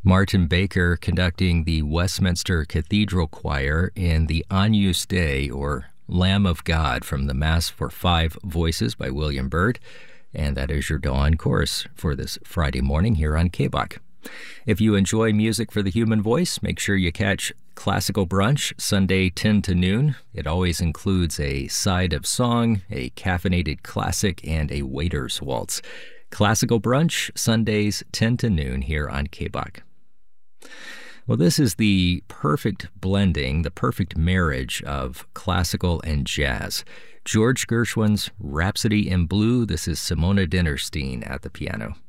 Martin Baker conducting the Westminster Cathedral Choir in the Agnus Dei, or Lamb of God, from the Mass for Five Voices by William Byrd. And that is your dawn chorus for this Friday morning here on KBOC. If you enjoy music for the human voice, make sure you catch Classical Brunch, Sunday 10 to noon. It always includes a side of song, a caffeinated classic, and a waiter's waltz. Classical Brunch, Sundays 10 to noon here on KBOC. Well, this is the perfect blending, the perfect marriage of classical and jazz. George Gershwin's Rhapsody in Blue. This is Simona Dinnerstein at the piano.